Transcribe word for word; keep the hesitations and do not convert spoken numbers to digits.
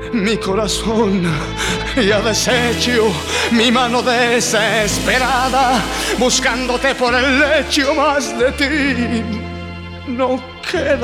mi corazón ya deshecho, mi mano desesperada, buscándote por el lecho, más de ti no queda.